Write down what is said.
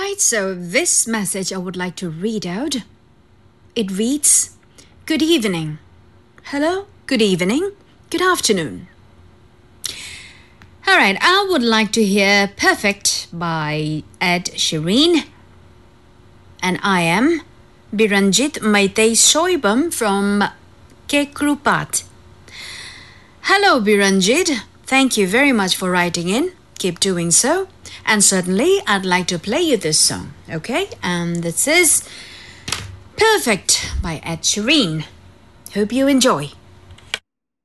right, so this message I would like to read out. It reads, Good evening. Hello, good evening, good afternoon. All right, I would like to hear Perfect by Ed Sheeran. And I am Biranjit Maitei Shoibam from Kekrupat. Hello, Biranjit. Thank you very much for writing in. Keep doing so. And certainly, I'd like to play you this song, okay? And this is Perfect by Ed Sheeran. Hope you enjoy.